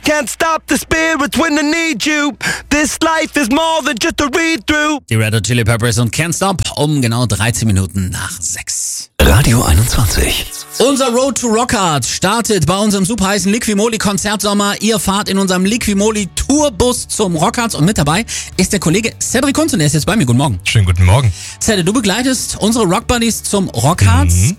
can't stop the spirits when they need you. This life is more than just a read-through. Die Red Hot Chili Peppers und Can't Stop um genau 13 Minuten nach 6. Radio 21. Unser Road to Rockhard startet bei unserem super heißen Liquimoli Konzertsommer. Ihr fahrt in unserem Liquimoli Tourbus zum Rockhard und mit dabei ist der Kollege Cedric Kunz und der ist jetzt bei mir. Guten Morgen. Schönen guten Morgen. Cedric, du begleitest unsere Rockbuddies zum Rockhard.